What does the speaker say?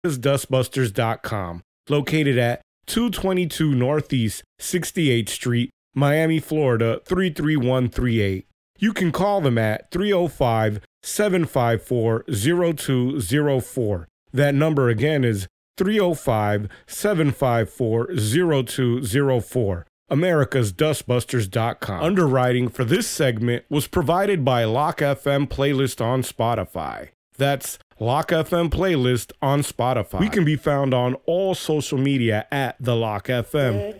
is dustbusters.com, located at 222 Northeast 68th Street, Miami, Florida 33138. You can call them at 305-754-0204. That number again is 305-754-0204. AmericasDustbusters.com. Underwriting for this segment was provided by Lock FM Playlist on Spotify. That's Lock FM Playlist on Spotify. We can be found on all social media at The Lock FM.